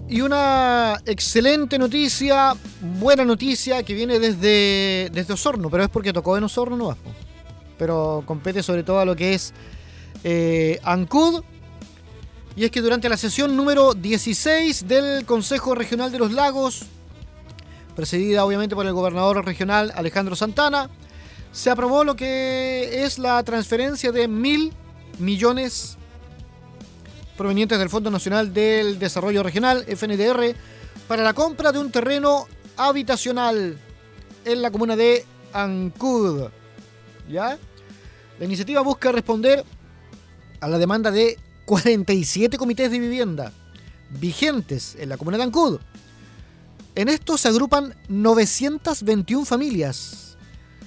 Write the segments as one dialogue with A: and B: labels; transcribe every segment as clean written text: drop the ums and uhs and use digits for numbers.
A: Y una excelente noticia, buena noticia, que viene desde Osorno, pero es porque tocó en Osorno, no va. Pero compete sobre todo a lo que es Ancud. Y es que durante la sesión número 16 del Consejo Regional de los Lagos, presidida obviamente por el gobernador regional Alejandro Santana, se aprobó lo que es la transferencia de 1.000 millones provenientes del Fondo Nacional del Desarrollo Regional, FNDR, para la compra de un terreno habitacional en la comuna de Ancud. ¿Ya? La iniciativa busca responder a la demanda de 47 comités de vivienda vigentes en la comuna de Ancud. En esto se agrupan 921 familias.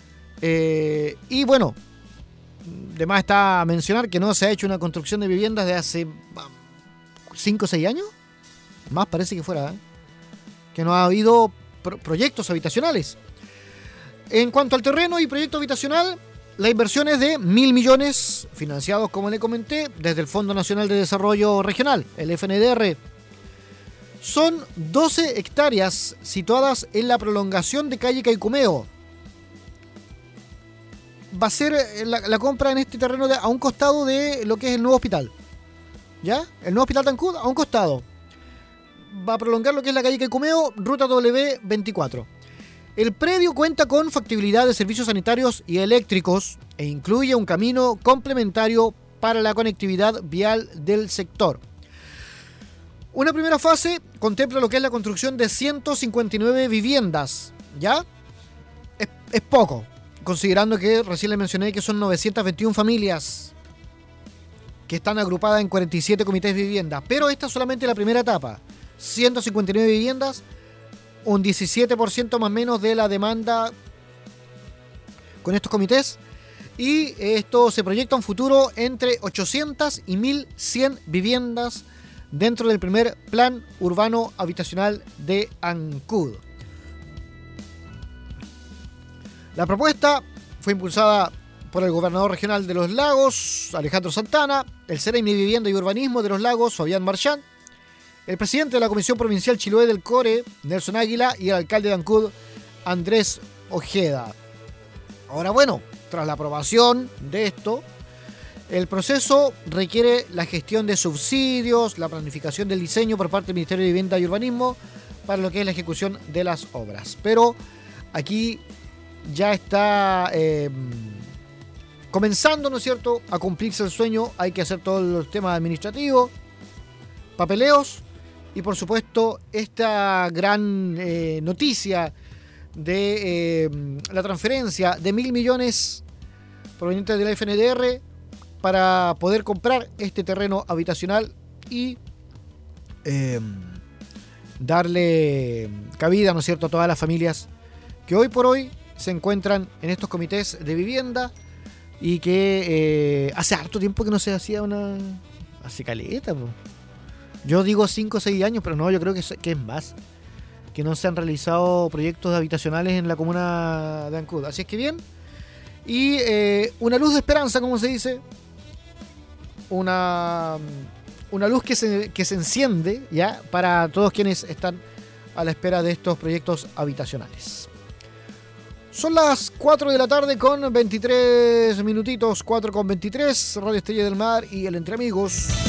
A: Y bueno, de más está mencionar que no se ha hecho una construcción de viviendas de hace 5 o 6 años. Más parece que fuera, que no ha habido proyectos habitacionales. En cuanto al terreno y proyecto habitacional, la inversión es de 1.000 millones, financiados, como le comenté, desde el Fondo Nacional de Desarrollo Regional, el FNDR. Son 12 hectáreas situadas en la prolongación de calle Caicumeo. Va a ser la compra en este terreno a un costado de lo que es el nuevo hospital. ¿Ya? El nuevo hospital de Ancud a un costado. Va a prolongar lo que es la calle Caicumeo, ruta W24. El predio cuenta con factibilidad de servicios sanitarios y eléctricos e incluye un camino complementario para la conectividad vial del sector. Una primera fase contempla lo que es la construcción de 159 viviendas. ¿Ya? Es poco, considerando que recién le mencioné que son 921 familias que están agrupadas en 47 comités de vivienda. Pero esta es solamente la primera etapa. 159 viviendas, un 17% más o menos de la demanda con estos comités. Y esto se proyecta un futuro entre 800 y 1.100 viviendas dentro del primer plan urbano habitacional de Ancud. La propuesta fue impulsada por el gobernador regional de los Lagos, Alejandro Santana, el Seremi de Vivienda y Urbanismo de los Lagos, Fabián Marchán, el presidente de la Comisión Provincial Chiloé del CORE, Nelson Águila, y el alcalde de Ancud, Andrés Ojeda. Ahora bueno, tras la aprobación de esto, el proceso requiere la gestión de subsidios, la planificación del diseño por parte del Ministerio de Vivienda y Urbanismo para lo que es la ejecución de las obras. Pero aquí ya está comenzando, ¿no es cierto?, a cumplirse el sueño. Hay que hacer todos los temas administrativos, papeleos y, por supuesto, esta gran noticia de la transferencia de 1.000 millones provenientes de la FNDR para poder comprar este terreno habitacional y darle cabida, ¿no es cierto?, a todas las familias que hoy por hoy se encuentran en estos comités de vivienda y que hace harto tiempo que no se hacía una... Hace caleta, po. Yo digo 5 o 6 años, pero no, yo creo que es más. Que no se han realizado proyectos habitacionales en la comuna de Ancud. Así es que bien. Y una luz de esperanza, como se dice. Una luz que se enciende ya para todos quienes están a la espera de estos proyectos habitacionales. Son las 4 de la tarde con 23 minutitos, 4 con 23, Radio Estrella del Mar y el Entre Amigos.